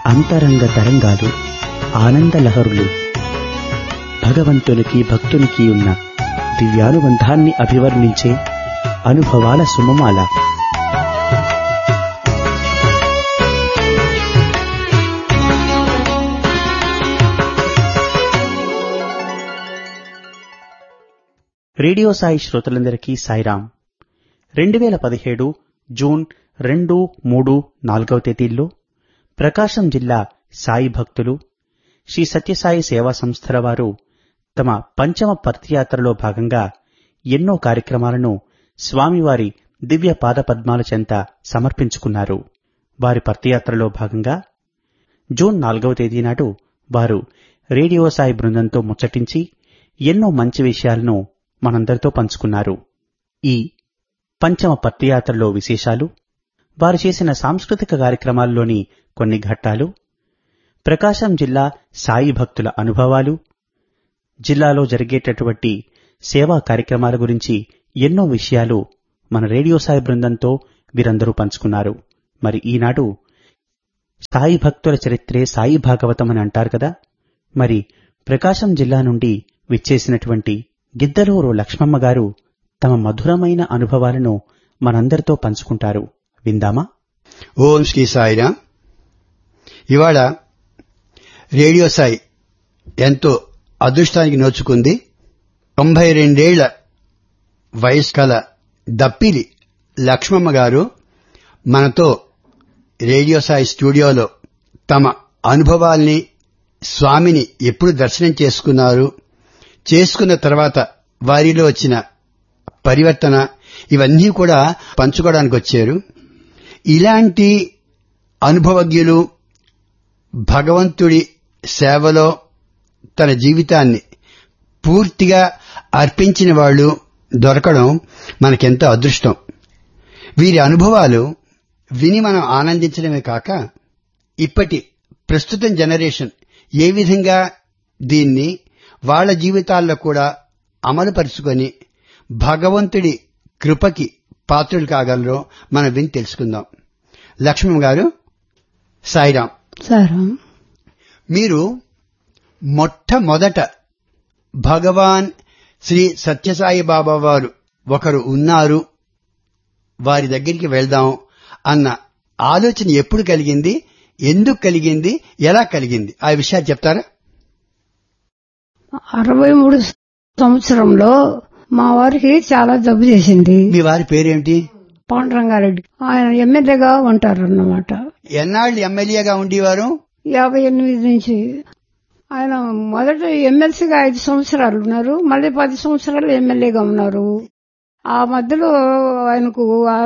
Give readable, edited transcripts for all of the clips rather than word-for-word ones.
అంతరంగ తరంగాలు, ఆనంద లహరులు, భగవంతునికి భక్తునికి ఉన్న దివ్యానుబంధాన్ని అభివర్ణించే అనుభవాల సుమమాల. రేడియో సాయి శ్రోతలందరికీ సాయిరాం. 2017 జూన్ 2, 3, 4వ తేదీల్లో ప్రకాశం జిల్లా సాయి భక్తులు శ్రీ సత్యసాయి సేవా సంస్థల వారు తమ పంచమ పర్తియాత్రలో భాగంగా ఎన్నో కార్యక్రమాలను స్వామివారి దివ్య పాదపద్మాల చెంత సమర్పించుకున్నారు. వారి పర్తియాత్రలో భాగంగా జూన్ 4వ తేదీ నాడు వారు రేడియో సాయి బృందంతో ముచ్చటించి ఎన్నో మంచి విషయాలను మనందరితో పంచుకున్నారు. ఈ పంచమ పర్తియాత్రలో విశేషాలు, వారు చేసిన సాంస్కృతిక కార్యక్రమాల్లోని కొన్ని ఘట్టాలు, ప్రకాశం జిల్లా సాయి భక్తుల అనుభవాలు, జిల్లాలో జరిగేటటువంటి సేవా కార్యక్రమాల గురించి ఎన్నో విషయాలు మన రేడియో సాయి బృందంతో వీరందరూ పంచుకున్నారు. మరి ఈనాడు సాయి భక్తుల చరిత్రే సాయి భాగవతం అని అంటారు కదా. మరి ప్రకాశం జిల్లా నుండి విచ్చేసినటువంటి గిద్దలూరు లక్ష్మమ్మ గారు తమ మధురమైన అనుభవాలను మనందరితో పంచుకుంటారు. విందామా? ఓం శ్రీ సాయిరాం. ఇవాళ రేడియో సాయి ఎంతో అదృష్టానికి నోచుకుంది. 92 ఏళ్ల వయసు కల దప్పిలి లక్ష్మమ్మ గారు మనతో రేడియో సాయి స్టూడియోలో తమ అనుభవాల్ని, స్వామిని ఎప్పుడు దర్శనం చేసుకున్నారు, చేసుకున్న తర్వాత వారిలో వచ్చిన పరివర్తన, ఇవన్నీ కూడా పంచుకోవడానికి వచ్చారు. ఇలాంటి అనుభవజ్ఞులు, భగవంతుడి సేవలో తన జీవితాన్ని పూర్తిగా అర్పించిన వాళ్ళు దొరకడం మనకెంతో అదృష్టం. వీరి అనుభవాలు విని మనం ఆనందించడమే కాక ఇప్పటి ప్రస్తుతం జనరేషన్ ఏ విధంగా దీన్ని వాళ్ల జీవితాల్లో కూడా అమలుపరుచుకొని భగవంతుడి కృపకి పాత్రులు కాగలరో మనం విని తెలుసుకుందాం. లక్ష్మమ్మ గారు, సాయిరాం. మీరు మొట్టమొదట భగవాన్ శ్రీ సత్యసాయి బాబా వారు ఒకరు ఉన్నారు, వారి దగ్గరికి వెళ్దాం అన్న ఆలోచన ఎప్పుడు కలిగింది, ఎందుకు కలిగింది, ఎలా కలిగింది, ఆ విషయాలు చెప్తారా? 63 సంవత్సరంలో మా వారికి చాలా జబ్బు చేసింది. మీ వారి పేరేమిటి? పాండురంగారెడ్డి. ఆయన ఎమ్మెల్యేగా ఉంటారన్నమాట. ఎన్నాళ్ళు ఎమ్మెల్యేగా ఉండేవారు? 58 నుంచి. ఆయన మొదట ఎమ్మెల్సీగా 5 సంవత్సరాలు ఉన్నారు, మళ్ళీ 10 సంవత్సరాలు ఎమ్మెల్యేగా ఉన్నారు. ఆ మధ్యలో ఆయనకు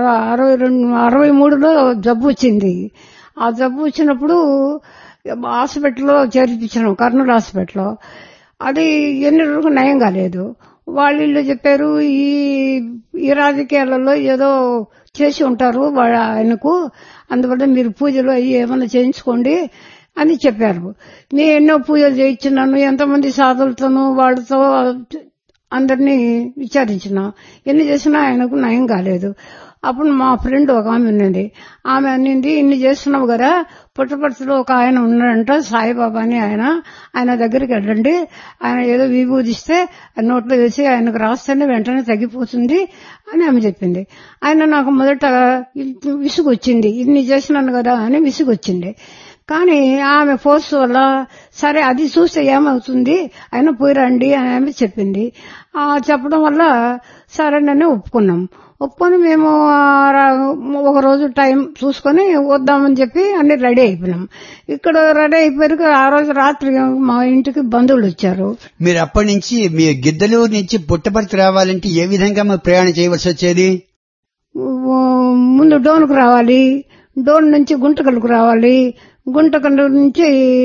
63లో జబ్బు వచ్చింది. ఆ జబ్బు వచ్చినప్పుడు హాస్పిటల్లో చేర్పించాం, కర్నూలు హాస్పిటల్లో. అది ఎన్ని రోజులకు నయం కాలేదు. వాళ్ళు చెప్పారు, ఈ రాజకీయాలలో ఏదో చేసి ఉంటారు ఆయనకు, అందువల్ల మీరు పూజలు అవి ఏమైనా చేయించుకోండి అని చెప్పారు. నేను ఎన్నో పూజలు చేయించున్నాను, ఎంతమంది సాధులతోనూ వాళ్ళతో అందరినీ విచారించిన, ఎన్ని చేసినా ఆయనకు నయం కాలేదు. అప్పుడు మా ఫ్రెండ్ ఒక ఆమె ఉన్నది, ఆమె అన్నింది, ఇన్ని చేస్తున్నావు కదా, పుట్టపర్తిలో ఒక ఆయన ఉన్నాడంట సాయిబాబా అని, ఆయన దగ్గరికి వెళ్ళండి, ఆయన ఏదో విభూదిస్తే నోట్లో వేసి ఆయనకు రాస్తేనే వెంటనే తగ్గిపోతుంది అని ఆమె చెప్పింది. ఆయన నాకు మొదట విసుగు వచ్చింది, ఇన్ని చేసినాను కదా అని విసుగు వచ్చింది. కానీ ఆమె ఫోర్స్ వల్ల సరే అది చూస్తే ఏమవుతుంది, ఆయన పోయిరండి అని ఆమె చెప్పింది. చెప్పడం వల్ల సరేనని ఒప్పుకొని మేము ఒక రోజు టైం చూసుకొని వద్దామని చెప్పి అన్ని రెడీ అయిపోయినాం. ఇక్కడ రెడీ అయిపోయారు. ఆ రోజు రాత్రి మా ఇంటికి బంధువులు వచ్చారు. మీరు అప్పటి నుంచి మీ గిద్దలూరు నుంచి పుట్టపర్తి రావాలంటే ఏ విధంగా మీరు ప్రయాణం చేయవలసి వచ్చేది? ముందు డోన్కు రావాలి, డోన్ నుంచి గుంటకల్కు రావాలి, గుంటకల్ నుంచి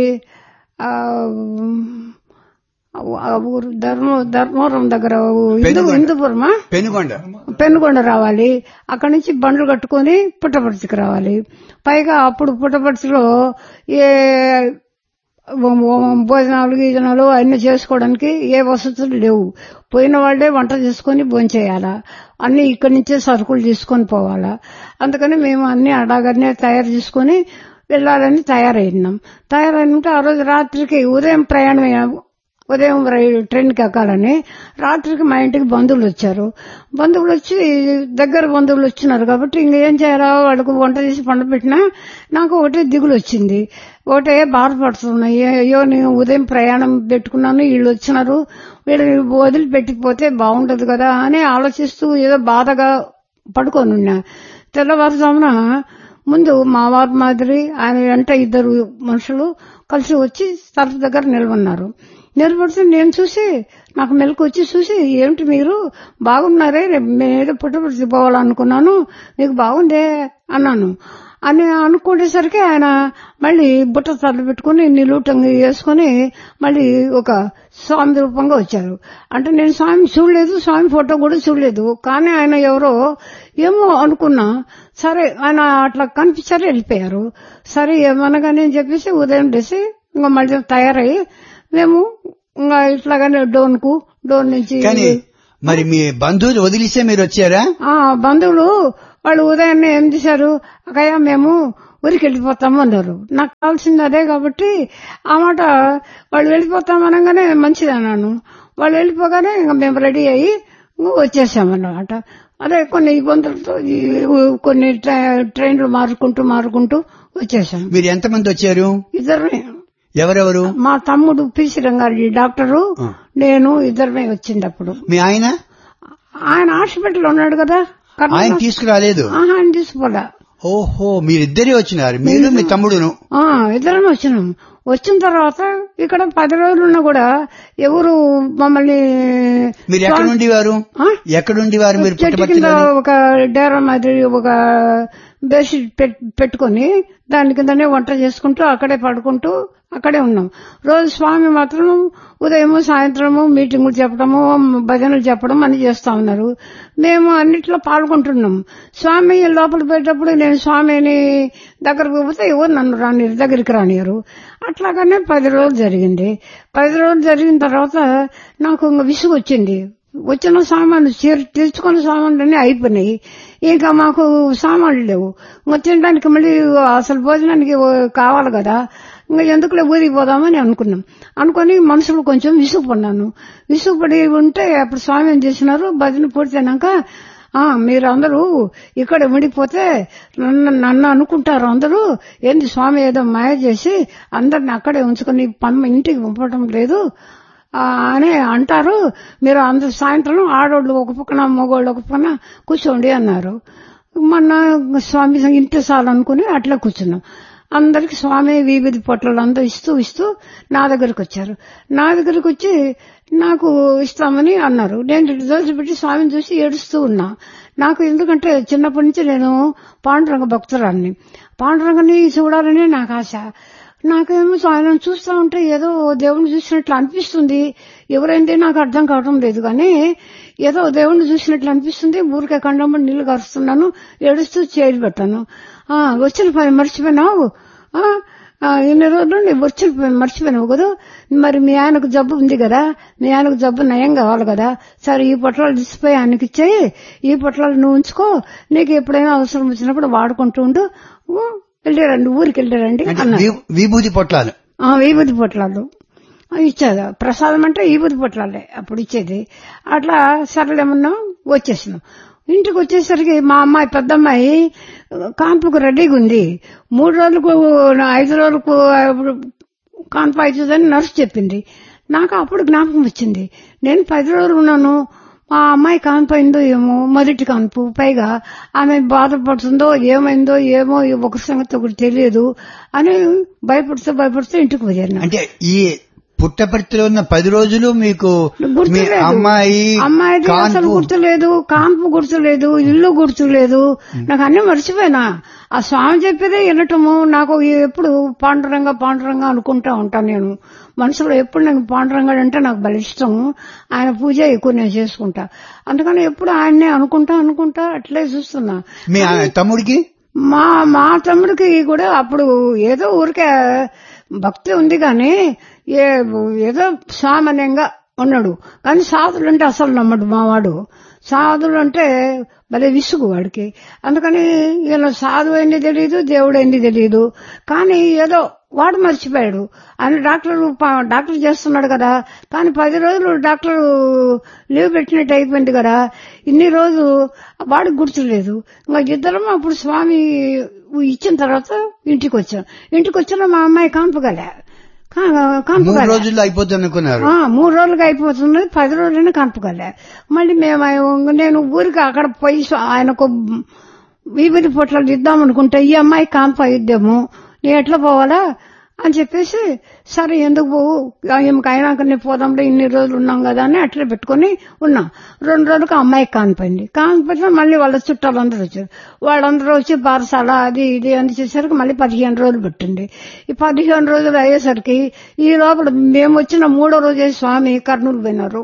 ధర్మవరం దగ్గర హిందూపురమా పెనుగొండ రావాలి. అక్కడి నుంచి బండ్లు కట్టుకుని పుట్టపర్తికి రావాలి. పైగా అప్పుడు పుట్టపర్తిలో ఏ భోజనాలు గీజనాలు అన్ని చేసుకోవడానికి ఏ వసతులు లేవు. పోయిన వాళ్లే వంట చేసుకుని భోంచేయాలా, అన్ని ఇక్కడి నుంచే సరుకులు తీసుకొని పోవాలా. అందుకని మేము అన్ని అడాగనే తయారు చేసుకుని వెళ్ళాలని తయారైనాక ఆ రోజు రాత్రికి ఉదయం ట్రైన్కి ఎక్కాలని రాత్రికి మా ఇంటికి బంధువులు వచ్చి దగ్గర బంధువులు వచ్చినారు కాబట్టి ఇంకేం చేయాలా వాళ్ళకు వంట చేసి పండబెట్టినా నాకు ఒకటే దిగులు వచ్చింది, ఒకటే బాధపడుతున్నాయి. అయ్యో నేను ఉదయం ప్రయాణం పెట్టుకున్నాను, వీళ్ళు వచ్చినారు, వీళ్ళు వదిలిపెట్టిపోతే బాగుంటది కదా అని ఆలోచిస్తూ ఏదో బాధగా పడుకోనున్నా. తెల్లవారుజామున ముందు మా వారి మాదిరి ఆయన వెంట 2 మనుషులు కలిసి వచ్చి తలుపు దగ్గర నిలబడితే నేను చూసి నాకు మెలకు వచ్చి చూసి, ఏమిటి మీరు బాగున్నారే, నేనేదో పుట్టపర్తి పోవాలనుకున్నాను, మీకు బాగుందే అన్నాను. అని అనుకునేసరికి ఆయన మళ్ళీ బుట్ట తల్లు పెట్టుకుని నిలువుటంగా వేసుకుని మళ్ళీ ఒక స్వామి రూపంగా వచ్చారు. అంటే నేను స్వామి చూడలేదు, స్వామి ఫోటో కూడా చూడలేదు, కానీ ఆయన ఎవరో ఏమో అనుకున్నా. సరే ఆయన అట్లా కనిపించారు, వెళ్ళిపోయారు. సరే ఏమనగానే అని చెప్పేసి ఉదయం లేసి ఇంకా మళ్ళీ తయారయ్యి మేము ఇంకా ఇట్లాగానే డోన్ నుంచి. మరి మీ బంధువులు వదిలిస్తే మీరు వచ్చారా? బంధువులు వాళ్ళు ఉదయాన్నే ఏం చేశారు, అక్కయ్య మేము ఊరికి వెళ్ళిపోతాము అన్నారు. నాకు కావాల్సింది అదే కాబట్టి ఆ మాట వాళ్ళు వెళ్ళిపోతామనగానే మంచిది అన్నాను. వాళ్ళు వెళ్ళిపోగానే ఇంకా మేము రెడీ అయ్యి వచ్చేసామన్నమాట. అదే కొన్ని ఇబ్బందులతో కొన్ని ట్రైన్లు మారుకుంటూ వచ్చేసాం. మీరు ఎంతమంది వచ్చారు? 2. ఎవరెవరు? మా తమ్ముడు పిసి రంగారెడ్డి డాక్టరు, నేను 2 వచ్చిండప్పుడు. మీ ఆయన హాస్పిటల్ ఉన్నాడు కదా, ఆయన తీసుకురాలేదు? ఆయన తీసుకోలే. ఓహో, మీరిద్దరే వచ్చినారు, మీరు మీ తమ్ముడును? 2 వచ్చినాం. వచ్చిన తర్వాత ఇక్కడ 10 రోజులున్నా కూడా ఎవరు మమ్మల్ని. మీరు ఎక్కడుండేవారు? మీరు చెట్టు కింద ఒక డేరా మాదిరి ఒక బెడ్షీట్ పెట్టుకుని దాని కిందనే వంట చేసుకుంటూ అక్కడే పడుకుంటూ అక్కడే ఉన్నాం. రోజు స్వామి మాత్రం ఉదయము సాయంత్రము మీటింగులు చెప్పడము భజనలు చెప్పడం అని చేస్తా ఉన్నారు. మేము అన్నిట్లో పాల్గొంటున్నాం. స్వామి లోపల పోయేటప్పుడు నేను స్వామిని దగ్గరకు పోతే ఎవరు నన్ను దగ్గరికి రానియరు. అట్లాగానే 10 రోజులు జరిగింది. 10 రోజులు జరిగిన తర్వాత నాకు ఇంకా విసుగు వచ్చింది. వచ్చిన సామాన్లు తెచ్చుకున్న సామాన్లన్నీ అయిపోయినాయి. ఇంకా మాకు సామాన్లు లేవు. ఇంకా తినడానికి మళ్ళీ అసలు భోజనానికి కావాలి కదా, ఇంకా ఎందుకులే ఊరికి పోదామని అనుకుని మనసులో కొంచెం విసుగుపడి ఉంటే అప్పుడు స్వామి ఏం చేసినారు, భజన పూర్తయినాక మీరందరూ ఇక్కడ ఉండిపోతే నన్ను అనుకుంటారు అందరూ, ఏంది స్వామి ఏదో మాయ చేసి అందరిని అక్కడే ఉంచుకొని ఇంటికి పంపడం లేదు అని అంటారు. మీరు అందరు సాయంత్రం ఆడోళ్ళు ఒక పక్కన మగోళ్ళు ఒక పక్కన కూర్చోండి అన్నారు. మొన్న స్వామి ఇంటి చాలనుకుని అట్లా కూర్చున్నాం. అందరికి స్వామి విభూది పొట్లలు అందరూ ఇస్తూ నా దగ్గరకు వచ్చారు. నా దగ్గరకు వచ్చి నాకు ఇస్తామని అన్నారు. నేను 2 రోజులు పెట్టి స్వామిని చూసి ఏడుస్తూ ఉన్నా. నాకు ఎందుకంటే చిన్నప్పటి నుంచి నేను పాండురంగ భక్తురాన్ని, పాండురంగని చూడాలని నాకు ఆశ. నాకేమో ఆయన చూస్తా ఉంటే ఏదో దేవుణ్ణి చూసినట్లు అనిపిస్తుంది. ఎవరైంది నాకు అర్థం కావడం లేదు, కానీ ఏదో దేవుణ్ణి చూసినట్లు అనిపిస్తుంది. ఊరికే కండమ్మ నీళ్లు కరుస్తున్నాను, ఏడుస్తూ చేరి పెట్టాను. వచ్చిన పని మర్చిపోయినావు, ఇన్ని రోజులు వచ్చిన మర్చిపోయినావు కదా, మరి మీ ఆయనకు జబ్బు ఉంది కదా, మీ ఆయనకు జబ్బు నయం కావాలి కదా, సరే ఈ పొట్లాలు తీసిపోయి ఆయనకి ఇచ్చేయి, ఈ పొట్లాలు నువ్వు ఉంచుకో, నీకు ఎప్పుడైనా అవసరం వచ్చినప్పుడు వాడుకుంటూ ఉండు, వెళ్ళారండి ఊరికి వెళ్ళారండి అన్నారు. విభూతి పొట్లాలు ఇచ్చేది ప్రసాదం అంటే విభూతి పొట్లాలే అప్పుడు ఇచ్చేది. అట్లా సరళేమన్నా వచ్చేసినాం. ఇంటికి వచ్చేసరికి మా అమ్మాయి పెద్దమ్మాయి కాన్పుకు రెడీగా ఉంది. 3 రోజులకు 5 రోజులకు కాన్పు అవుతుందని నర్సు చెప్పింది. నాకు అప్పుడు జ్ఞాపకం వచ్చింది, నేను 10 రోజులు ఉన్నాను, మా అమ్మాయి కాన్పు అయిందో ఏమో, మొదటి కాన్పు, పైగా ఆమె బాధపడుతుందో ఏమైందో ఏమో ఒక సంగతి ఒకటి తెలియదు అని భయపడుతూ ఇంటికి పోయాను. అంటే ఈ పుట్టపర్తిలో ఉన్న 10 రోజులు మీకు అమ్మాయి అసలు గుర్తులేదు, కాన్పు గుర్తులేదు, ఇల్లు గుర్తులేదు, నాకు అన్ని మర్చిపోయినా. ఆ స్వామి చెప్పేదే వినటము. నాకు ఎప్పుడు పాండురంగా అనుకుంటా ఉంటాను. నేను మనసులో ఎప్పుడు నాకు పాండురంగాడు అంటే నాకు బలి ఇష్టం. ఆయన పూజ ఎక్కువ నేను చేసుకుంటా, అందుకని ఎప్పుడు ఆయన్నే అనుకుంటా అట్లే చూస్తున్నా. మీ తమ్ముడికి మా తమ్ముడికి కూడా అప్పుడు ఏదో ఊరికే భక్తి ఉంది, కానీ ఏదో సామాన్యంగా ఉన్నాడు. కానీ సాధులు అంటే అసలు నమ్మడు మావాడు. సాధులు అంటే భలే విసుగు వాడికి. అందుకని ఈయన సాధువు అయింది తెలియదు, దేవుడు అయింది తెలియదు. కానీ ఏదో వాడు మర్చిపోయాడు. ఆయన డాక్టర్ చేస్తున్నాడు కదా, కానీ 10 రోజులు డాక్టర్ లీవ్ పెట్టినట్టు అయిపోయింది కదా, ఇన్ని రోజులు వాడికి గుర్తులేదు. ఇంకా ఇద్దరం అప్పుడు స్వామి ఇచ్చిన తర్వాత ఇంటికి వచ్చిన మా అమ్మాయి కాంపగలే. 3 రోజుల్లో అయిపోతుంది అనుకున్నారు. 3 రోజులుగా అయిపోతుంది, 10 రోజులనే కనుపగలే. మళ్ళీ నేను ఊరికి అక్కడ పోయి ఆయనకు వీధి పొట్లాలు ఇద్దామనుకుంటే ఈ అమ్మాయి కాంప ఇద్దాము, నేను ఎట్లా పోవాలా అని చెప్పేసి, సరే ఎందుకు పోవు, అయినాక నేను పోదాంలో ఇన్ని రోజులు ఉన్నాం కదా అని అట్లా పెట్టుకుని ఉన్నా. 2 రోజులకు అమ్మాయికి కానిపోయింది. మళ్ళీ వాళ్ళ చుట్టాలందరూ వచ్చారు. వాళ్ళందరూ వచ్చి బారసాల అది ఇది అని చేసరికి మళ్ళీ 15 రోజులు పెట్టింది. ఈ 15 రోజులు అయ్యేసరికి ఈ లోపల మేము వచ్చిన 3వ రోజే స్వామి కర్నూలు పోయినారు.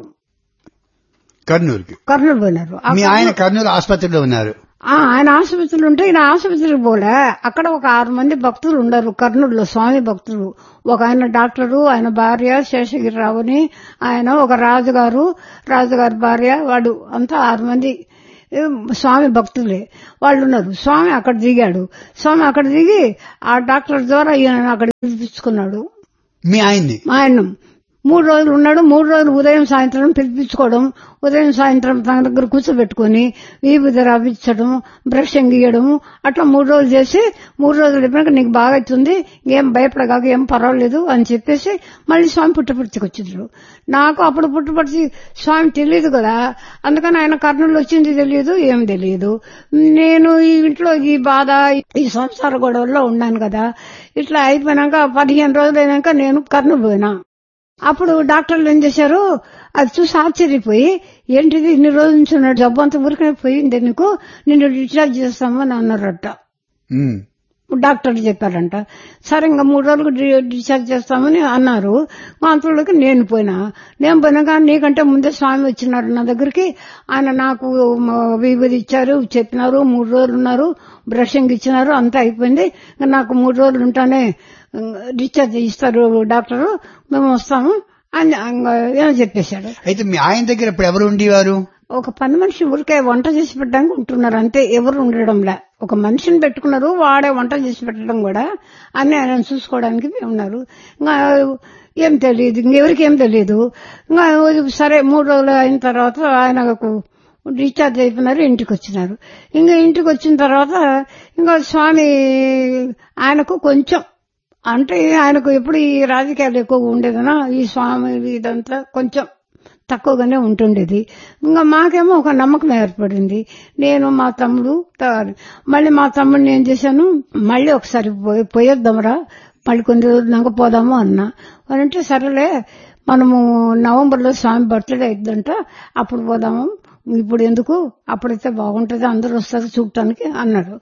కర్నూలు పోయినారు. మీ ఆయన కర్నూలు ఆసుపత్రిలో ఉన్నారు. ఆయన ఆసుపత్రులు ఉంటే ఈయన ఆసుపత్రికి పోలే. అక్కడ ఒక 6 మంది భక్తులు ఉండరు కర్నూలులో, స్వామి భక్తులు. ఒక ఆయన డాక్టరు, ఆయన భార్య శేషగిరిరావు అని, ఆయన ఒక రాజుగారి భార్య, వాడు అంతా 6 మంది స్వామి భక్తులే వాళ్ళు ఉన్నారు. స్వామి అక్కడ దిగాడు. స్వామి అక్కడ దిగి ఆ డాక్టర్ ద్వారా ఈయన అక్కడ పిలిపించుకున్నాడు. మీ ఆయన్ని? ఆయన 3 రోజులు ఉన్నాడు. 3 రోజులు ఉదయం సాయంత్రం పిలిపించుకోవడం, ఉదయం సాయంత్రం తన దగ్గర కూర్చోబెట్టుకుని వీబుది రాపించడం, బ్రష్ గీయడం, అట్లా 3 రోజులు చేసి 3 రోజులు అయిపోయాక నీకు బాగా అవుతుంది, ఏం భయపడగాక, ఏం పర్వాలేదు అని చెప్పేసి మళ్ళీ స్వామి పుట్టపర్తికి వచ్చిండ్రు. నాకు అప్పుడు పుట్టపర్తి స్వామి తెలియదు కదా, అందుకని ఆయన కర్నూలు వచ్చింది తెలియదు, ఏం తెలియదు. నేను ఈ ఇంట్లో ఈ బాధ, ఈ సంసార గొడవల్లో ఉన్నాను కదా. ఇట్లా అయిపోయినాక 15 రోజులు అయినాక నేను కర్నూలు పోయినా. అప్పుడు డాక్టర్లు ఏం చేశారు, అది చూసి ఆశ్చర్యపోయి, ఏంటిది ఇన్ని రోజుల నుంచి ఉన్నాడు, జబ్బు అంతా ఊరికనే పోయింది, నీకు నిన్ను డిశ్చార్జ్ చేస్తామని అన్నారట. డాక్టర్లు చెప్పారంట. సరే ఇంకా 3 రోజులకు డిశ్చార్జ్ చేస్తామని అన్నారు. అంతలోకి నేను పోయినాక నీకంటే ముందే స్వామి వచ్చినారు నా దగ్గరికి. ఆయన నాకు విభూది ఇచ్చారు, చెప్పినారు, 3 రోజులు ఉన్నారు, బ్రషింగ్ ఇచ్చినారు, అంతా అయిపోయింది. నాకు 3 రోజులు ఉంటానే డిశ్చార్జ్ ఇస్తారు డాక్టరు, మేము వస్తాము అని చెప్పేశాడు. అయితే మీ ఆయన దగ్గర ఇప్పుడు ఎవరు ఉండేవారు? ఒక పని మనిషి ఊరికే వంట చేసి పెట్టడానికి ఉంటున్నారు అంతే, ఎవరు ఉండడంలే. ఒక మనిషిని పెట్టుకున్నారు, వాడే వంట చేసి పెట్టడం కూడా అన్ని ఆయన చూసుకోవడానికి ఉన్నారు. ఇంకా ఏం తెలియదు, ఇంకెవరికి ఏం తెలియదు. ఇంకా సరే 3 రోజులు అయిన తర్వాత ఆయనకు డిశ్చార్జ్ అయిపోయినారు, ఇంటికి వచ్చినారు. ఇంకా ఇంటికి వచ్చిన తర్వాత ఇంకా స్వామి ఆయనకు కొంచెం అంటే ఆయనకు ఎప్పుడు ఈ రాజకీయాలు ఎక్కువగా ఉండేదనా, ఈ స్వామి ఇదంతా కొంచెం తక్కువగానే ఉంటుండేది. ఇంకా మాకేమో ఒక నమ్మకం ఏర్పడింది. నేను మా తమ్ముడు మళ్ళీ మా తమ్ముడిని ఏం చేశాను, మళ్ళీ ఒకసారి పోయేద్దాంరా, మళ్ళీ కొన్ని రోజులు పోదాము అన్నా. అంటే సరేలే, మనము నవంబర్లో స్వామి బర్త్డే అయిద్దంట, అప్పుడు పోదాము, ఇప్పుడు ఎందుకు, అప్పుడైతే బాగుంటుంది, అందరూ వస్తారు చూడటానికి అన్నాడు.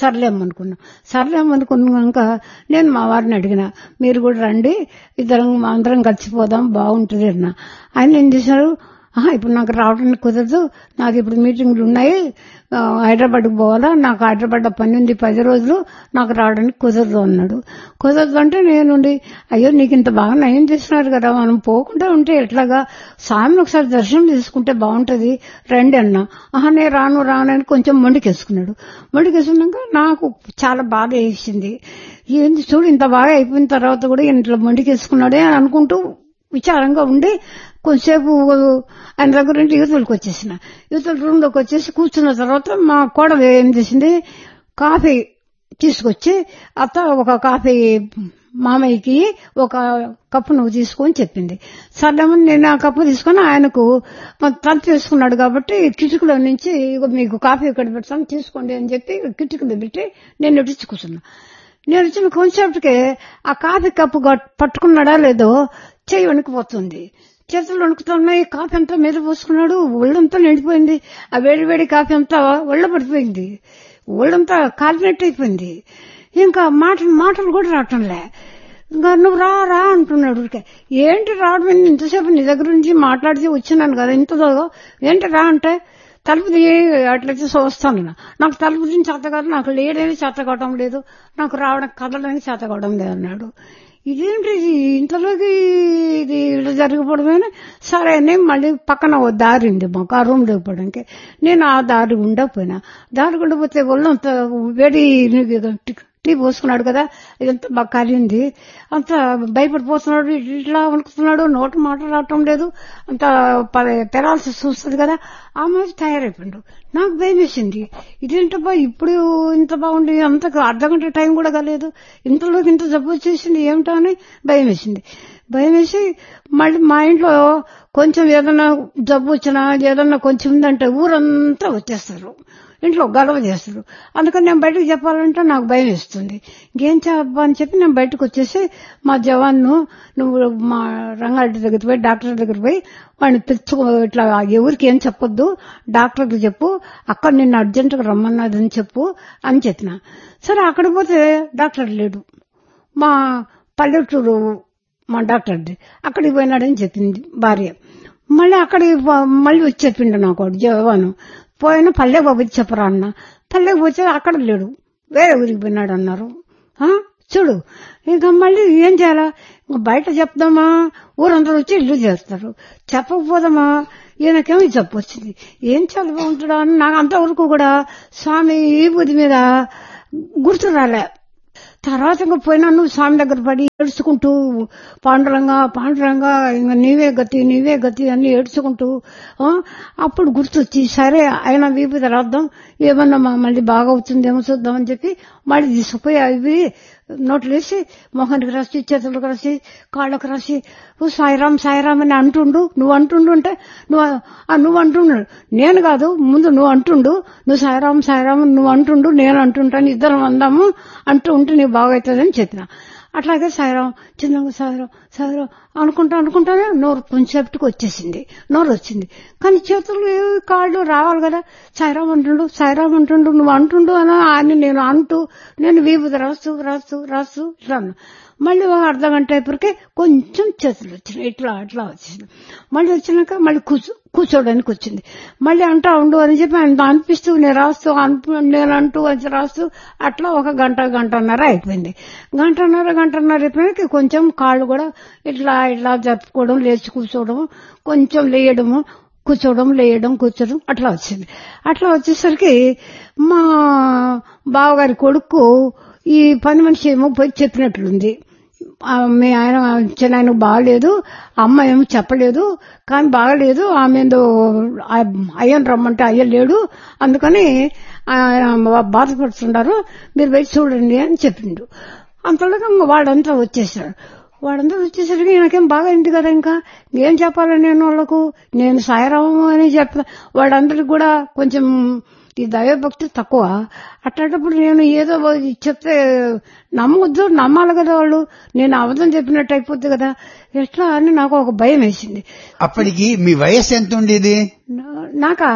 సర్లేమనుకున్నాక నేను మా వారిని అడిగిన, మీరు కూడా రండి, అందరం కలిసిపోదాం, బాగుంటుంది అన్న. ఆయన ఏం చేశారు, ఇప్పుడు నాకు రావడానికి కుదరదు, నాకు ఇప్పుడు మీటింగ్లు ఉన్నాయి, హైదరాబాద్కి పోవాలా, నాకు హైదరాబాద్ పని ఉంది 10 రోజులు, నాకు రావడానికి కుదరదు అన్నాడు. కుదరదు అంటే నేనుండి, అయ్యో నీకు ఇంత బాగా నయం చేస్తున్నారు కదా, మనం పోకుండా ఉంటే ఎట్లాగా, స్వామిని ఒకసారి దర్శనం చేసుకుంటే బాగుంటది, రండి అన్నా. నేను రాను అని కొంచెం మొండికేసుకున్నాడు. మొండికేసుకున్నాక నాకు చాలా బాధ వేసింది. ఏంది చూడు, ఇంత బాగా అయిపోయిన తర్వాత కూడా ఇంట్లో మొండికేసుకున్నాడే అని అనుకుంటూ విచారంగా ఉండి కొంచెంసేపు ఆయన దగ్గర నుండి యువతలకు వచ్చేసిన. యువతల రూమ్లోకి వచ్చేసి కూర్చున్న తర్వాత మా కోడలు ఏం చేసింది, కాఫీ తీసుకొచ్చి, అత్త ఒక కాఫీ మామయ్యకి ఒక కప్పు నువ్వు తీసుకొని చెప్పింది. సర్లేమని నేను ఆ కప్పు తీసుకొని ఆయనకు తలుపు వేసుకున్నాడు కాబట్టి కిటికీలో నుంచి మీకు కాఫీ ఇక్కడ పెడతాను తీసుకోండి అని చెప్పి కిటికీలో పెట్టి నేను ఇచ్చి కూర్చున్నా. నేను వచ్చిన కొంచెంసేపటికే ఆ కాఫీ కప్పు పట్టుకున్నాడా లేదో చెయ్యి వణికిపోతుంది, చేతులు వణుకుతున్నాయి. కాఫీ అంతా మీద పోసుకున్నాడు, ఒళ్ళంతా నిండిపోయింది. ఆ వేడి కాఫీ అంతా ఒళ్ళ పడిపోయింది, ఒళ్ళంతా కాలినట్టు అయిపోయింది. ఇంకా మాటలు కూడా రావటంలే. ఇంకా నువ్వు రా అంటున్నాడు. ఏంటి రావడం, ఇంతసేపు నీ దగ్గర నుంచి మాట్లాడితే వచ్చినాను కదా, ఇంతదో ఏంటి రా అంటే, తలుపు అట్లయితే వస్తాను, నాకు తలుపు నుంచి చేత కాదు, నాకు లేడని చేత కావడం లేదు, నాకు రావడం కదలని చేత కావడం లేదు అన్నాడు. ఇదేంటి ఇంతలోకి ఇది ఇలా జరిగిపోవడమేనా. సరే అని మళ్ళీ పక్కన ఓ దారి ఉంది మాకు ఆ రూమ్ దిగిపోవడానికి. నేను ఆ దారి ఉండకపోయినా, దారి ఉండకపోతే ఒళ్ళంత వేడి టీ పోసుకున్నాడు కదా, ఇదంతా బాగా కలిగింది. అంత భయపడిపోతున్నాడు, ఇట్లా వణుకుతున్నాడు, నోటు మాట రావటం లేదు, అంత పెరాల్సి చూస్తుంది కదా. ఆ మాది తయారైపోయాడు. నాకు భయం వేసింది. ఇదేంటబ్బా ఇప్పుడు ఇంత బాగుంది, అంత అర్ధగంట టైం కూడా కాలేదు, ఇంతలోకి ఇంత జబ్బు వచ్చేసింది ఏమిటా అని భయం వేసింది. భయం వేసి మళ్ళీ మా ఇంట్లో కొంచెం ఏదన్నా జబ్బు వచ్చినా ఏదన్నా కొంచెం ఉందంటే ఊరంతా వచ్చేస్తారు, ఇంట్లో గొడవ చేస్తారు. అందుకని నేను బయటకు చెప్పాలంటే నాకు భయం వేస్తుంది. ఇంకేం చెప్పా అని చెప్పి నేను బయటకు వచ్చేసి మా జవాన్ను, నువ్వు మా రంగారెడ్డి దగ్గర పోయి డాక్టర్ దగ్గర పోయి వాడిని తెచ్చుకో, ఇట్లా ఎవరికి ఏం చెప్పొద్దు, డాక్టర్కి చెప్పు, అక్కడ నిన్ను అర్జెంటుగా రమ్మన్నదని చెప్పు అని చెప్పిన. సరే అక్కడ పోతే డాక్టర్ లేడు. మా పల్లెటూరు మా డాక్టర్ది, అక్కడికి పోయినాడని చెప్పింది భార్య. మళ్ళీ అక్కడికి మళ్ళీ వచ్చి చెప్పిండు నాకు జవాను. పోయినా పల్లెకి బాబు చెప్పరా అన్న. పల్లెకి పోతే అక్కడ లేడు, వేరే ఊరికి పోయినాడు అన్నారు. చూడు ఇంకా మళ్ళీ ఏం చేయాలా, ఇంకా బయట చెప్దామా, ఊరందరూ వచ్చి ఇల్లు చేస్తారు, చెప్పకపోదామా, ఈయనకేమో జబ్బు వచ్చింది, ఏం చాలా బాగుంటుందా అని నాకు అంతవరకు కూడా స్వామి ఈ బుద్ధి మీద గుర్తు రాలే. తర్వాత ఇంకా పోయినాను స్వామి దగ్గర పడి ఏడ్చుకుంటూ, పాండురంగా పాండురంగా ఇంకా నీవే గతి నీవే గతి అని ఏడ్చుకుంటూ అప్పుడు గుర్తొచ్చి సరే ఆయన వీపు రాద్దాం, ఏమన్నా మళ్ళీ బాగా అవుతుందేమో చూద్దామని చెప్పి మళ్ళీ తీసుకుపోయి అవి నోట్లు వేసి మొహానికి రాసి చేతులకు రాసి కాళ్ళకు రాసి సాయిరాం సాయిరాం అని అంటుండు. నువ్వు అంటుండు అంటే నువ్వు అంటుండు, నేను కాదు, ముందు నువ్వు అంటుండు, నువ్వు సాయిరాం సాయిరాం నువ్వు అంటుండు, నేను అంటుంటాను, ఇద్దరం అందాము అంటూ ఉంటే నీకు బాగవుతుందని చెప్పిన. అట్లాగే సాయిరాం చిన్నగా సాయిరాం సాయిరాం అనుకుంటానే నోరు కొంచెంసేపటికి వచ్చేసింది, నోరు వచ్చింది. కానీ చేతులు కాళ్ళు రావాలి కదా. సాయిరాం అంటుండు సాయిరాం అంటుండు నువ్వు అంటుండు అని నేను అంటూ నేను వీపు రాస్తూ రాస్తూ రాస్తూ ఇట్లా అన్నా. మళ్ళీ ఒక అర్ధగంట అయిపోయికే కొంచెం చేతులు వచ్చినాయి, ఇట్లా అట్లా వచ్చేసింది. మళ్ళీ వచ్చినాక మళ్ళీ కూర్చోడానికి వచ్చింది. మళ్ళీ అంటా ఉండు అని చెప్పి ఆయన అనిపిస్తూ నేను రాస్తూ నేను అంటూ వచ్చి రాస్తూ అట్లా ఒక గంటన్నర అయిపోయింది. గంటన్నర అయిపోయినాక కొంచెం కాళ్ళు కూడా ఇట్లా ఇట్లా జరుపుకోవడం, లేచి కూర్చోవడం, కొంచెం లేయడము, కూర్చోవడం లేయడం కూర్చోవడం అట్లా వచ్చింది. అట్లా వచ్చేసరికి మా బావగారి కొడుకు ఈ పని మనిషి ఏమో పోయి చెప్పినట్లుంది, మీ ఆయన ఆయనకు బాగలేదు, అమ్మ ఏమో చెప్పలేదు కానీ బాగలేదు, ఆమె అయ్యను రమ్మంటే అయ్య లేడు, అందుకని బాధపడుతున్నారు, మీరు వెళ్ళి చూడండి అని చెప్పిండు. అంతలోగా వాడంతా వచ్చేసాడు. వచ్చేసరికి నాకేం బాగా అయింది కదా, ఇంకా ఏం చెప్పాలి నేను వాళ్ళకు, నేను సాయిరాము అని చెప్తా. వాడందరికి కూడా కొంచెం ఈ దైవభక్తి తక్కువ. అట్లాంటప్పుడు నేను ఏదో చెప్తే నమ్మొద్దు, నమ్మాలి కదా వాళ్ళు, నేను అబద్ధం చెప్పినట్టు అయిపోద్ది కదా, ఎట్లా అని నాకు ఒక భయం వేసింది. అప్పటికి మీ వయసు ఎంత ఉండేది? నాకా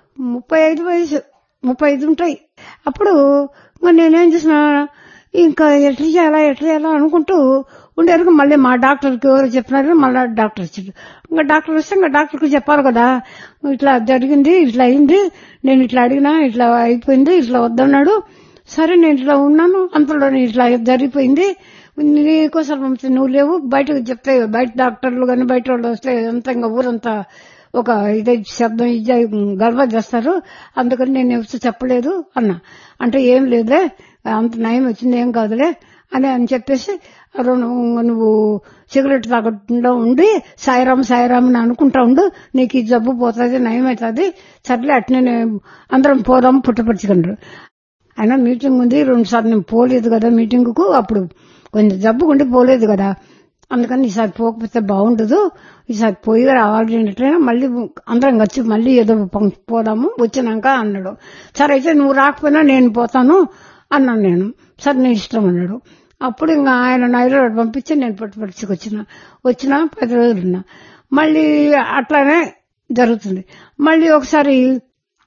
35 ఉంటాయి. అప్పుడు నేనేం చేసిన, ఇంకా ఎట్లా చేయాలా అనుకుంటూ ఉండేవరకు మళ్ళీ మా డాక్టర్కి ఎవరు చెప్పినారు, మళ్ళీ డాక్టర్ వచ్చాడు. ఇంకా డాక్టర్ వస్తే ఇంకా డాక్టర్కి చెప్పాలి కదా, ఇట్లా జరిగింది, ఇట్లా అయింది, నేను ఇట్లా అడిగినా ఇట్లా అయిపోయింది, ఇట్లా వద్దన్నాడు, సరే నేను ఇట్లా ఉన్నాను, అంతలో ఇట్లా జరిగిపోయింది, నీకోసం నువ్వు లేవు, బయటకు చెప్తే బయట డాక్టర్లు కానీ బయట వాళ్ళు వస్తే అంతా ఇంకా ఊరంతా ఒక ఇదే శబ్దం ఇది గర్వ చేస్తారు, అందుకని నేను ఎవరు చెప్పలేదు అన్నా. అంటే ఏం లేదులే, అంత నయం వచ్చింది, ఏం కాదులే అని చెప్పేసి నువ్వు సిగరెట్ తాగకుండా ఉండి సాయిరాం సాయిరాం అని అనుకుంటా ఉండు, నీకు ఈ జబ్బు పోతుంది, నయమవుతుంది, సర్లే అట్నే అందరం పోదాం పుట్టపరుచుకున్నారు. అయినా మీటింగ్ ఉంది 2 సార్లు నేను పోలేదు కదా మీటింగ్కు, అప్పుడు కొంచెం జబ్బు ఉండి పోలేదు కదా, అందుకని ఈసారి పోకపోతే బాగుండదు, ఈసారి పోయి రావాలి ఎట్లయినా మళ్ళీ అందరం వచ్చి మళ్ళీ ఏదో పోదాము వచ్చినాక అన్నాడు. సరే అయితే నువ్వు రాకపోయినా నేను పోతాను అన్నాను నేను. సరే నీ ఇష్టం అన్నాడు. అప్పుడు ఇంకా ఆయన హైదరాబాద్ పంపించి నేను పుట్టపర్తికి వచ్చిన 10 రోజులున్నా. మళ్ళీ అట్లానే జరుగుతుంది. మళ్ళీ ఒకసారి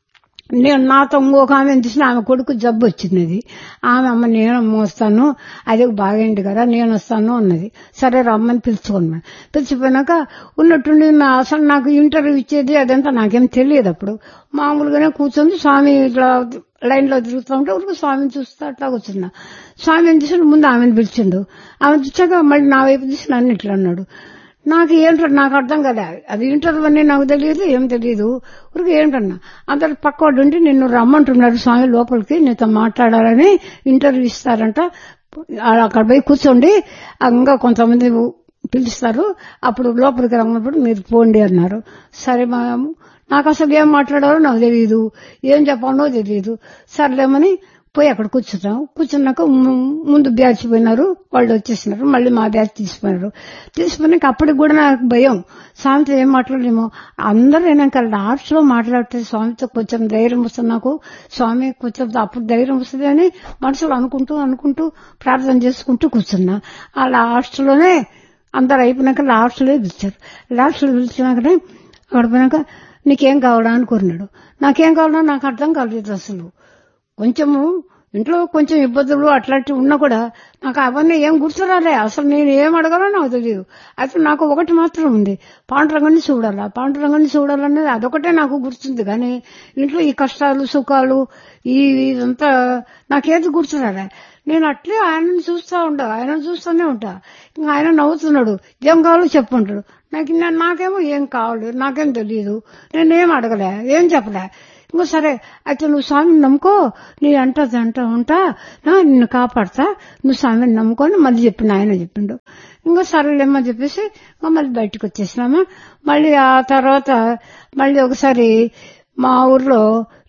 నేను నాతో ఇంకొక ఆమె చూసిన ఆమె కొడుకు జబ్బు వచ్చింది. ఆమె అమ్మ నేను మోస్తాను, అది బాగైంది కదా నేను వస్తాను అన్నది. సరే రమ్మని పిలుచుకున్నాను. పిలిచిపోయినాక ఉన్నట్టుండి అసలు నాకు ఇంటర్వ్యూ ఇచ్చేది అదంతా నాకేం తెలియదు. అప్పుడు మామూలుగానే కూర్చొని స్వామి ఇట్లా లైన్ లో తిరుగుతూ ఉంటే ఊరికి స్వామిని చూస్తా అట్లా కూర్చున్నా. స్వామిని చూసి ముందు ఆమెను పిలిచిండు. ఆమె చూసాక మళ్ళీ నా వైపు చూసి నన్ను ఇట్లా అన్నాడు. నాకు ఏంటో నాకు అర్థం కదా, అది ఇంటర్వ్యూ అని నాకు తెలియదు, ఏం తెలియదు. ఊరికి ఏంటన్నా అందరు పక్కవాడు ఉండి నిన్ను రమ్మంటున్నారు స్వామి లోపలికి, నీతో మాట్లాడాలని, ఇంటర్వ్యూ ఇస్తారంట, అక్కడ పోయి కూర్చోండి, ఇంకా కొంతమంది పిలుస్తారు, అప్పుడు లోపలికి రమ్మన్నప్పుడు మీరు పోండి అన్నారు. సరే నాకు అసలు ఏం మాట్లాడాలో నాకు తెలియదు, ఏం చెప్పాలో తెలియదు. సర్లేమని పోయి అక్కడ కూర్చున్నాం. కూర్చున్నాక ముందు బ్యాచ్ పోయినారు, వాళ్ళు వచ్చేసినారు. మళ్ళీ మా బ్యాచ్ తీసుకున్నాక అప్పటికి కూడా నాకు భయం, స్వామితో ఏం మాట్లాడలేమో. అందరూ అయినాక లాస్ట్ లో మాట్లాడితే స్వామితో కొంచెం ధైర్యం వస్తుంది నాకు, స్వామి కొంచెం అప్పుడు ధైర్యం వస్తుంది అని మనసులో అనుకుంటూ ప్రార్థన చేసుకుంటూ కూర్చున్నా. ఆ లాస్ట్ లోనే అందరు అయిపోయినాక లాస్ట్ లో పిలిచారు. లాస్ట్ లో పిలిచినాకనే అక్కడ పోయినాక నీకేం కావాలా అని కోరినాడు. నాకేం కావాలో నాకు అర్థం కాలేదు. అసలు కొంచెము ఇంట్లో కొంచెం ఇబ్బందులు అట్లాంటివి ఉన్నా కూడా నాకు అవన్నీ ఏం గుర్తురాలే. అసలు నేను ఏం అడగాలో నాకు తెలియదు. అయితే నాకు ఒకటి మాత్రం ఉంది, పాండురంగాన్ని చూడాలనేది అదొకటే నాకు గుర్తుంది. కానీ ఇంట్లో ఈ కష్టాలు సుఖాలు ఇదంతా నాకేది గుర్తురాలే. నేను అట్లే ఆయనను చూస్తూనే ఉంటా. ఇంకా ఆయన నవ్వుతున్నాడు, ఏం కావాలో చెప్పంటాడు. నాకేమో ఏం కావాలి నాకేం తెలియదు, నేనేం అడగలే, ఏం చెప్పలే. ఇంకో సరే అయితే నువ్వు స్వామిని నమ్ముకో, నీ అంటా ఉంటా, నిన్ను కాపాడతా, నువ్వు స్వామిని నమ్ముకొని మళ్ళీ ఆయన చెప్పిండు. ఇంకో సరేలేమ్మని చెప్పేసి మళ్ళీ బయటకు వచ్చేసినామా. మళ్ళీ ఆ తర్వాత మళ్ళీ ఒకసారి మా ఊర్లో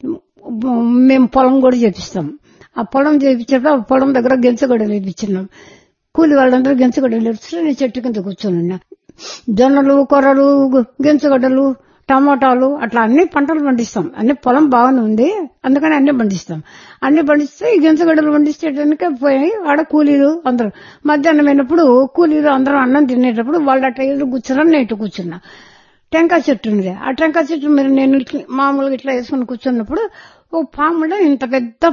మేము పొలం కూడా చేపిస్తాం. ఆ పొలం చేపించేటప్పుడు ఆ పొలం దగ్గర గెంచగడ్డలు వేపించినాం. కూలి వాళ్ళందరూ గెంచగడ్డలు వేపిస్తే నేను చెట్టు కింద కూర్చొని జొన్నలు, కొర్రలు, గెంచగడ్డలు, టమాటాలు అట్లా అన్ని పంటలు పండిస్తాం. అన్ని పొలం బాగానే ఉంది, అందుకని అన్ని పండిస్తాం. అన్ని పండిస్తే ఈ గెంచగడ్డలు పండించేటానికి పోయి ఆడ కూలీలు అందరూ మధ్యాహ్నం అయినప్పుడు కూలీలు అందరూ అన్నం తినేటప్పుడు వాళ్ళ అట్లా ఎదురు కూర్చున్నా, నేను ఇటు కూర్చున్నా. టెంకాయ చెట్టు ఉంది, ఆ టెంకాయ చెట్టు మీరు నేను మామూలుగా ఇట్లా వేసుకుని కూర్చున్నప్పుడు ఓ పాములో ఇంత పెద్ద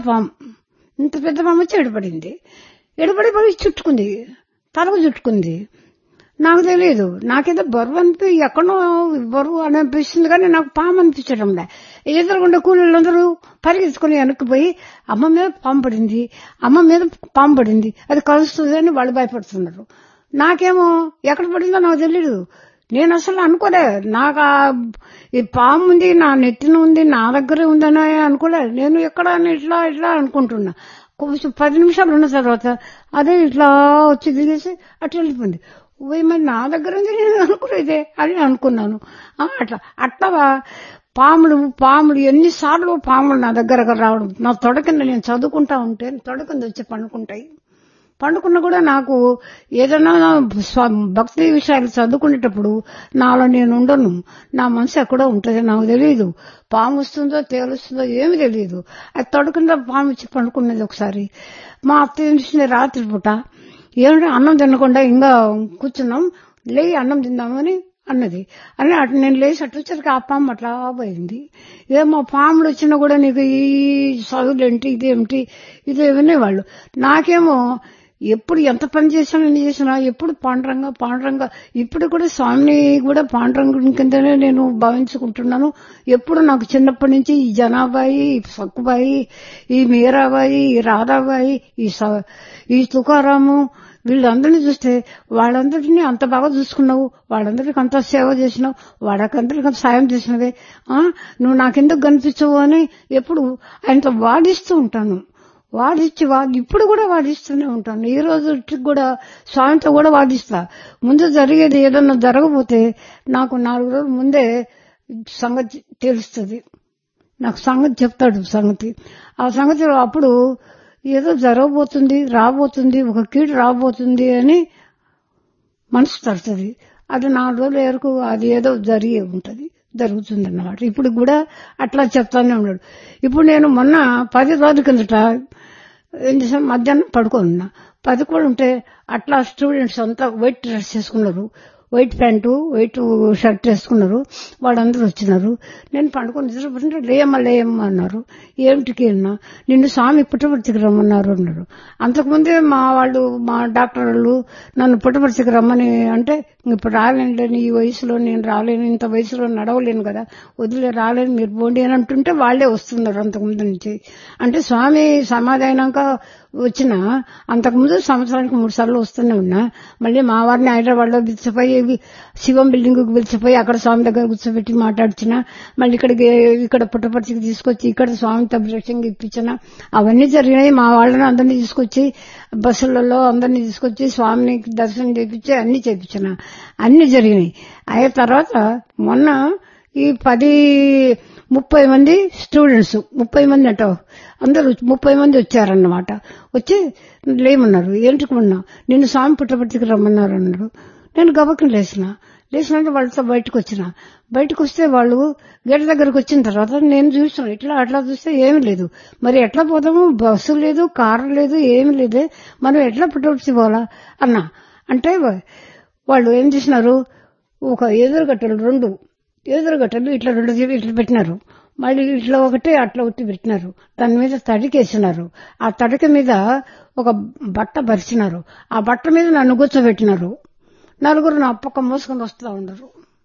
పాము వచ్చి ఎడబడి చుట్టుకుంది, తలకు చుట్టుకుంది. నాకు తెలియదు, నాకేదో బరువు ఎక్కడో బరువు అనిపిస్తుంది, కానీ నాకు పాము అనిపించడంలే. ఎదురుగుండా కూలీలందరూ పరిగెత్తుకుని వెనక్కిపోయి అమ్మ మీద పాము పడింది, అది కలుస్తుంది అని వాళ్ళు భయపడుతున్నారు. నాకేమో ఎక్కడ పడిందో నాకు తెలియదు. నేను అసలు అనుకోలే, నాకు ఈ పాము ఉంది నా నెత్తిన ఉంది, నా దగ్గరే ఉందని అనుకోలేదు. నేను ఎక్కడ ఇట్లా అనుకుంటున్నా. కొంచెం 10 నిమిషాలు ఉన్న తర్వాత అదే ఇట్లా వచ్చి దిగేసి అట్లా వెళ్ళిపోయింది. మరి నా దగ్గర ఉంది నేను అనుకునేదే అని అనుకున్నాను. అట్లా పాములు ఎన్నిసార్లు పాములు నా దగ్గర రావడం, నా తొడ కింద నేను చదువుకుంటా ఉంటే తొడ కింద వచ్చి పండుకున్నా కూడా నాకు ఏదైనా భక్తి విషయాలు చదువుకునేటప్పుడు నాలో నేను ఉండను, నా మనసు ఎక్కడో ఉంటుంది, నాకు తెలియదు. పాము వస్తుందో తేలుస్తుందో ఏమి తెలియదు. అది తొడ కింద పాము వచ్చి పండుకున్నది. ఒకసారి మా అత్తయ్య చూసింది రాత్రి పూట, ఏమంటే అన్నం తినకుండా ఇంకా కూర్చున్నాం, లేయి అన్నం తిందామని అన్నది. అని అటు నేను లేచి అటు వచ్చరికి ఆ పాము అట్లా పోయింది. ఏమో పాములు వచ్చినా కూడా నీకు ఈ చదువులేంటి ఇదేమిటి ఇదేమనే వాళ్ళు. నాకేమో ఎప్పుడు ఎంత పని చేసినా ఎప్పుడు పాండురంగా ఇప్పుడు కూడా స్వామిని కూడా పాండురంగుడి కిందనే నేను భావించుకుంటున్నాను. ఎప్పుడు నాకు చిన్నప్పటి నుంచి ఈ జనాబాయి, ఈ సక్కుబాయి, ఈ మీరాబాయి, ఈ రాధాబాయి, ఈ తుకారాము వీళ్ళందరినీ చూస్తే వాళ్ళందరినీ అంత బాగా చూసుకున్నావు, వాళ్ళందరికీ అంత సేవ చేసినావు, వాళ్ళకందరికీ అంత సాయం చేసినవే, నువ్వు నాకెందుకు కనిపించవు అని ఎప్పుడు ఆయనతో వాదిస్తూ ఉంటాను. ఇప్పుడు కూడా వాదిస్తూనే ఉంటాను. ఈ రోజు కూడా స్వామితో కూడా వాదిస్తా. ముందు జరిగేది ఏదన్నా జరగబోతే నాకు 4 రోజుల ముందే సంగతి తెలుస్తుంది. నాకు సంగతి చెప్తాడు. ఆ సంగతి అప్పుడు ఏదో జరగబోతుంది, రాబోతుంది, ఒక కీడు రాబోతుంది అని మనసు తడుతుంది. అది 4 రోజుల వరకు అది ఏదో జరుగుతుంది అన్నమాట. ఇప్పుడు కూడా అట్లా చెప్తానే ఉన్నాడు. ఇప్పుడు నేను మొన్న 10 రోజుల కిందట ఏం చేసాను, మధ్యాహ్నం పడుకోనున్నా. 10 కూడా ఉంటే అట్లా స్టూడెంట్స్ అంతా వైట్ డ్రెస్ చేసుకున్నారు. వైట్ ప్యాంటు వైట్ షర్ట్ వేసుకున్నారు. వాళ్ళందరూ వచ్చినారు. నేను పండుకొని నిద్రపోతుంటే లేయమ్మ అన్నారు. ఏమిటికి అన్నా, నిన్ను స్వామి పుట్టపర్తికి రమ్మన్నారు అన్నారు. అంతకుముందే మా డాక్టర్ వాళ్ళు నన్ను పుట్టపర్తికి రమ్మని అంటే, ఇప్పుడు రాలేను, ఈ వయసులో నేను రాలేను, ఇంత వయసులో నడవలేను కదా, వదిలే రాలేను, మీరు పోండి అని అంటుంటే వాళ్లే వస్తున్నారు అంతకుముందు నుంచి. అంటే స్వామి సమాధి అయినాక వచ్చిన అంతకుముందు సంవత్సరానికి 3 సార్లు వస్తూనే ఉన్నా. మళ్ళీ మా వారిని హైదరాబాద్ లో పిలిచిపోయి శివం బిల్డింగ్ కు పిలిచిపోయి అక్కడ స్వామి దగ్గర కూర్చోబెట్టి మాట్లాడిచిన, మళ్ళీ ఇక్కడ పుట్టపర్తికి తీసుకొచ్చి ఇక్కడ స్వామితో అభిషేకంగా ఇప్పించిన. అవన్నీ జరిగినాయి. మా వాళ్ళని అందరినీ తీసుకొచ్చి బస్సులలో అందరినీ తీసుకొచ్చి స్వామిని దర్శనం చేయించి అన్ని చేయించిన. అన్ని జరిగినాయి. అయిన తర్వాత మొన్న ఈ 30 మంది స్టూడెంట్స్ 30 మంది అంట అందరూ 30 మంది వచ్చారన్నమాట. వచ్చి లేమన్నారు. ఏంటుకున్నా, నిన్ను స్వామి పుట్టపర్తికి రమ్మన్నారు అన్నారు. నేను గబక్కన లేచినంటే వాళ్ళతో బయటకు వచ్చిన. బయటకు వస్తే వాళ్ళు గేట్ దగ్గరకు వచ్చిన తర్వాత నేను చూస్తున్నాను. ఇట్లా అట్లా చూస్తే ఏమీ లేదు. మరి ఎట్లా పోతాము, బస్సు లేదు, కారు లేదు, ఏమీ లేదే, మనం ఎట్లా పుట్టపర్తి పోవాలా అన్నా. అంటే వాళ్ళు ఏం చేసినారు, ఒక ఎదురుగట్టలు ఇట్లా 2 ఇట్లా పెట్టినారు. మళ్ళీ ఇట్లా ఒకటి అట్లా ఒకటి పెట్టినారు. దాని మీద తడికేసినారు. ఆ తడిక మీద ఒక బట్ట పరిచినారు. ఆ బట్ట మీద నన్ను కూర్చోబెట్టినారు. నలుగురు నా పక్క మోసుకొని వస్తూ ఉండరు.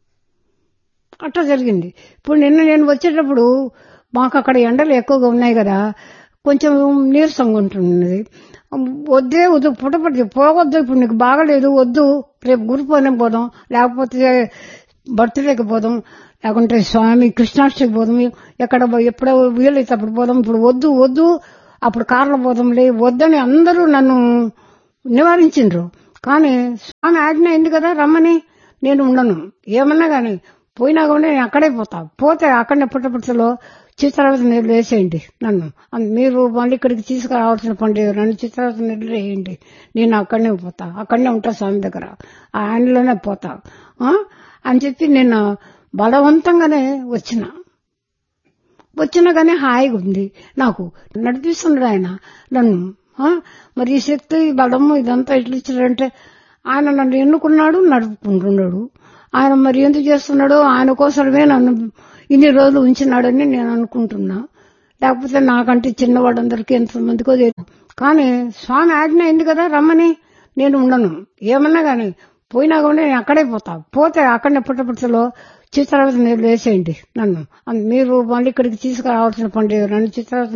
అట్లా జరిగింది. ఇప్పుడు నేను వచ్చేటప్పుడు మాకు అక్కడ ఎండలు ఎక్కువగా ఉన్నాయి కదా, కొంచెం నీరసంగా ఉంటున్నది. వద్దు పుట్టపర్తి పోవద్దు, ఇప్పుడు నీకు బాగలేదు, వద్దు, రేపు గురుపౌర్ణమి పోదాం, లేకపోతే బర్త్డేకి పోదాం, లేకుంటే స్వామి కృష్ణాష్టమికి పోదాం, ఎప్పుడో వీలైతే అప్పుడు పోదాం, ఇప్పుడు వద్దు అప్పుడు కార్లో పోదాంలే, వద్దని అందరూ నన్ను నివారించిండ్రు. కానీ స్వామి ఆజ్ఞ అయింది కదా రమ్మని, నేను ఉండను. ఏమన్నా గాని పోయినా కూడా నేను అక్కడే పోతే అక్కడనే పుట్టపర్తిలో చిత్రావతి నీళ్ళు వేసేయండి నన్ను. మీరు మళ్ళీ ఇక్కడికి తీసుకురావాల్సిన పని లేదు, నన్ను చిత్రావతి నీళ్ళు వేయండి, నేను అక్కడనే ఉంటా స్వామి దగ్గర, ఆయనలోనే పోతా అని చెప్పి నేను బలవంతంగానే వచ్చినా కానీ హాయిగా ఉంది నాకు. నడిపిస్తున్నాడు ఆయన నన్ను. మరి ఈ శక్తి బలము ఇదంతా ఎట్లా ఇచ్చాడంటే, ఆయన నన్ను ఎన్నుకున్నాడు, నడుపుకుంటున్నాడు. ఆయన మరి ఎందుకు చేస్తున్నాడో, ఆయన కోసమే నన్ను ఇన్ని రోజులు ఉంచినాడని నేను అనుకుంటున్నా. లేకపోతే నాకంటే చిన్నవాళ్ళందరికీ ఎంతమందికో తెలియదు. కానీ స్వామి ఆజ్ఞ అయింది కదా రమ్మని, నేను ఉండను. ఏమన్నా గాని పోయినా కూడా నేను అక్కడే పోతే అక్కడనే పుట్టపర్తిలో చిత్రావతి నీళ్ళు వేసేయండి నన్ను. మీరు మళ్ళీ ఇక్కడికి తీసుకురావాల్సిన పని లేదు, నన్ను చిత్రావతి